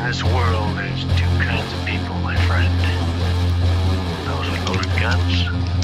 this world, there's two kinds of people, my friend. Those with loaded guns